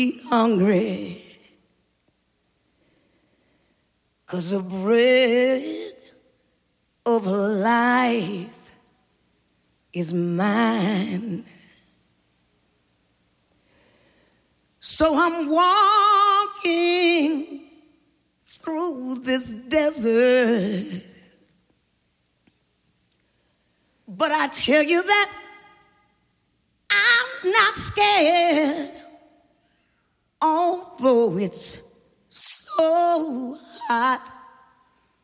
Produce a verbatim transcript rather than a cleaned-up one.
hungry, 'cause the bread of life is mine. So I'm walking through this desert, but I tell you that I'm not scared, although it's so hot.